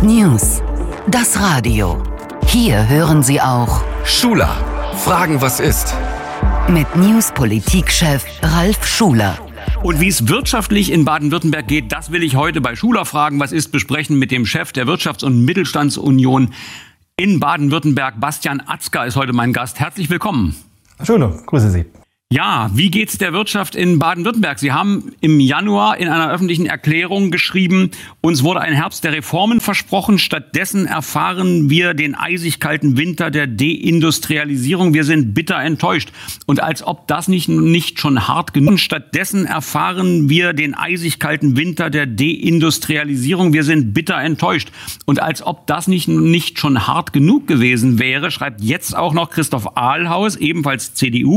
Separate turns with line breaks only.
News. Das Radio. Hier hören Sie auch
Schuler. Fragen, was ist?
Mit News-Politik-Chef Ralf Schuler.
Und wie es wirtschaftlich in Baden-Württemberg geht, das will ich heute bei Schuler Fragen, was ist, besprechen mit dem Chef der Wirtschafts- und Mittelstandsunion in Baden-Württemberg. Bastian Atzger ist heute mein Gast. Herzlich willkommen.
Herr Schuler, grüße Sie.
Ja, wie geht's der Wirtschaft in Baden-Württemberg? Sie haben im Januar in einer öffentlichen Erklärung geschrieben, uns wurde ein Herbst der Reformen versprochen. Stattdessen erfahren wir den eisig kalten Winter der Deindustrialisierung. Wir sind bitter enttäuscht. Und als ob das nicht schon hart genug ist. Stattdessen erfahren wir den eisig kalten Winter der Deindustrialisierung. Wir sind bitter enttäuscht. Und als ob das nicht schon hart genug gewesen wäre, schreibt jetzt auch noch Christoph Ahlhaus, ebenfalls CDU,